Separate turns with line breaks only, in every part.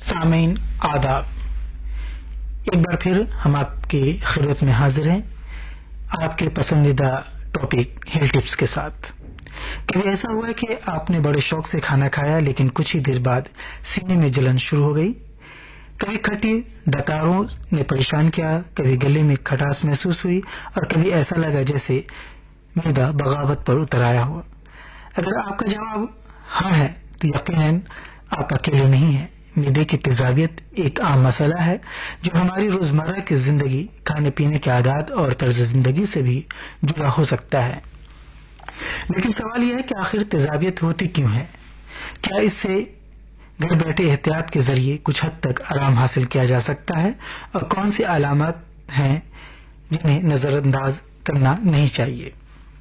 سامعین آداب، ایک بار پھر ہم آپ کی خدمت میں حاضر ہیں آپ کے پسندیدہ ٹاپک ہیلتھ ٹپس کے ساتھ۔ کبھی ایسا ہوا ہے کہ آپ نے بڑے شوق سے کھانا کھایا لیکن کچھ ہی دیر بعد سینے میں جلن شروع ہو گئی؟ کبھی کھٹی ڈکاروں نے پریشان کیا، کبھی گلے میں کھٹاس محسوس ہوئی اور کبھی ایسا لگا جیسے معدہ بغاوت پر اتر آیا ہو۔ اگر آپ کا جواب ہاں ہے تو یقیناً آپ اکیلے نہیں ہیں۔ معدے کی تیزابیت ایک عام مسئلہ ہے جو ہماری روزمرہ کی زندگی، کھانے پینے کے عادات اور طرز زندگی سے بھی جڑا ہو سکتا ہے۔ لیکن سوال یہ ہے کہ آخر تیزابیت ہوتی کیوں ہے؟ کیا اس سے گھر بیٹھے احتیاط کے ذریعے کچھ حد تک آرام حاصل کیا جا سکتا ہے؟ اور کون سی علامات ہیں جنہیں نظر انداز کرنا نہیں چاہیے؟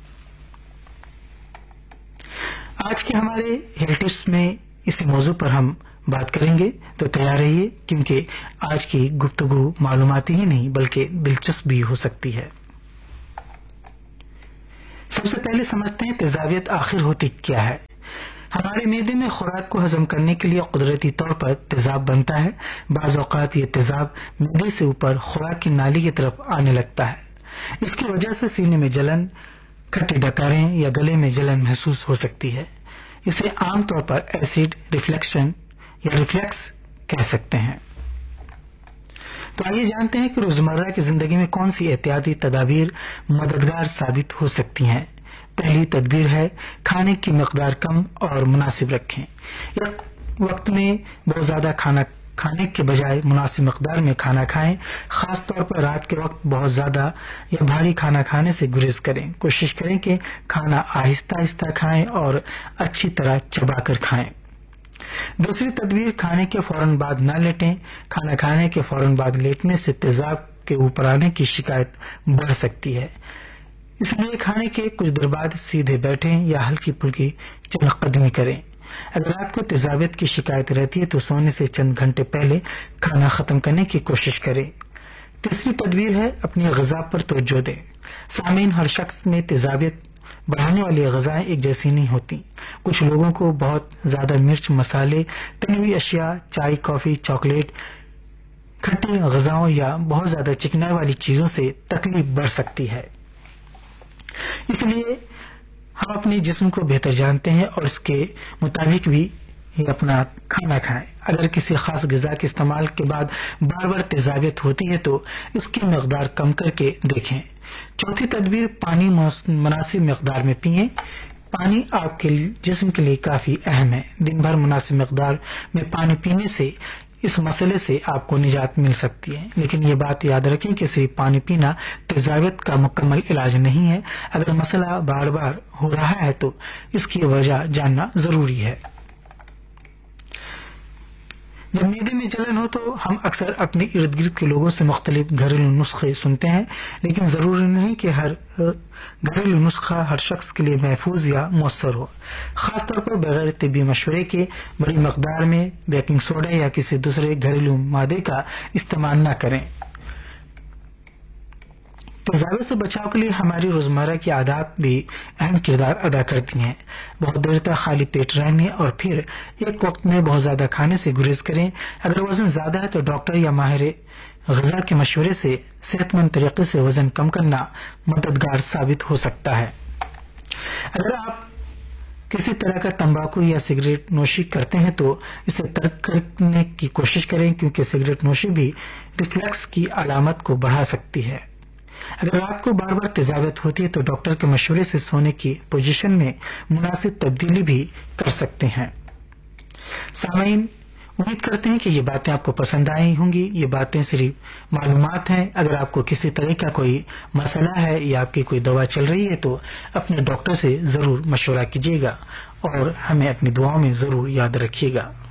آج کے ہمارے ہیلتھ ٹپس میں اسی موضوع پر ہم بات کریں گے، تو تیار رہیے کیونکہ آج کی گفتگو معلوماتی ہی نہیں بلکہ دلچسپ بھی ہو سکتی ہے۔ سب سے پہلے سمجھتے ہیں تیزابیت آخر ہوتی کیا ہے۔ ہمارے معدے میں خوراک کو ہضم کرنے کے لیے قدرتی طور پر تیزاب بنتا ہے۔ بعض اوقات یہ تیزاب معدے سے اوپر خوراک کی نالی کی طرف آنے لگتا ہے۔ اس کی وجہ سے سینے میں جلن، کھٹی ڈکاریں یا گلے میں جلن محسوس ہو سکتی ہے۔ اسے عام طور پر ایسڈ ریفلیکشن یا ریفلیکس کہہ سکتے ہیں۔ تو آئیے جانتے ہیں کہ روزمرہ کی زندگی میں کون سی احتیاطی تدابیر مددگار ثابت ہو سکتی ہیں۔ پہلی تدبیر ہے کھانے کی مقدار کم اور مناسب رکھیں۔ ایک وقت میں بہت زیادہ کھانا کھانے کے بجائے مناسب مقدار میں کھانا کھائیں۔ خاص طور پر رات کے وقت بہت زیادہ یا بھاری کھانا کھانے سے گریز کریں۔ کوشش کریں کہ کھانا آہستہ آہستہ کھائیں اور اچھی طرح چبا کر کھائیں۔ دوسری تدبیر کھانے کے فوراً بعد نہ لیٹیں۔ کھانا کھانے کے فوراً بعد لیٹنے سے تیزاب کے اوپر آنے کی شکایت بڑھ سکتی ہے، اس لیے کھانے کے کچھ دیر بعد سیدھے بیٹھیں یا ہلکی پھلکی چہل قدمی کریں۔ اگر آپ کو تیزابیت کی شکایت رہتی ہے تو سونے سے چند گھنٹے پہلے کھانا ختم کرنے کی کوشش کریں۔ تیسری تدبیر ہے اپنی غذا پر توجہ دیں۔ سامعین، ہر شخص میں تیزابیت بڑھانے والی غذائیں ایک جیسی نہیں ہوتی۔ کچھ لوگوں کو بہت زیادہ مرچ، مسالے، تلی ہوئی اشیاء، چائے، کافی، چاکلیٹ، کھٹی غذاؤں یا بہت زیادہ چکنائی والی چیزوں سے تکلیف بڑھ سکتی ہے۔ اس لیے ہم اپنے جسم کو بہتر جانتے ہیں اور اس کے مطابق بھی اپنا کھانا کھائیں۔ اگر کسی خاص غذا کے استعمال کے بعد بار بار تیزابیت ہوتی ہے تو اس کی مقدار کم کر کے دیکھیں۔ چوتھی تدبیر پانی مناسب مقدار میں پئیں۔ پانی آپ کے جسم کے لیے کافی اہم ہے۔ دن بھر مناسب مقدار میں پانی پینے سے اس مسئلے سے آپ کو نجات مل سکتی ہے، لیکن یہ بات یاد رکھیں کہ صرف پانی پینا تیزابیت کا مکمل علاج نہیں ہے۔ اگر مسئلہ بار بار ہو رہا ہے تو اس کی وجہ جاننا ضروری ہے۔ جب معدے میں جلن ہو تو ہم اکثر اپنے ارد گرد کے لوگوں سے مختلف گھریلو نسخے سنتے ہیں، لیکن ضروری نہیں کہ ہر گھریلو نسخہ ہر شخص کے لیے محفوظ یا مؤثر ہو۔ خاص طور پر بغیر طبی مشورے کے بڑی مقدار میں بیکنگ سوڈا یا کسی دوسرے گھریلو مادے کا استعمال نہ کریں۔ تیزابیت سے بچاؤ کے لیے ہماری روزمرہ کی عادات بھی اہم کردار ادا کرتی ہیں۔ بہت دیر تک خالی پیٹ رہنے اور پھر ایک وقت میں بہت زیادہ کھانے سے گریز کریں۔ اگر وزن زیادہ ہے تو ڈاکٹر یا ماہر غذا کے مشورے سے صحت مند طریقے سے وزن کم کرنا مددگار ثابت ہو سکتا ہے۔ اگر آپ کسی طرح کا تمباکو یا سگریٹ نوشی کرتے ہیں تو اسے ترک کرنے کی کوشش کریں، کیونکہ سگریٹ نوشی بھی ریفلیکس کی علامت کو بڑھا سکتی ہے۔ اگر آپ کو بار بار تیزابیت ہوتی ہے تو ڈاکٹر کے مشورے سے سونے کی پوزیشن میں مناسب تبدیلی بھی کر سکتے ہیں۔ سامعین، امید کرتے ہیں کہ یہ باتیں آپ کو پسند آئی ہوں گی۔ یہ باتیں صرف معلومات ہیں۔ اگر آپ کو کسی طرح کا کوئی مسئلہ ہے یا آپ کی کوئی دوا چل رہی ہے تو اپنے ڈاکٹر سے ضرور مشورہ کیجیے گا اور ہمیں اپنی دعاؤں میں ضرور یاد رکھیے گا۔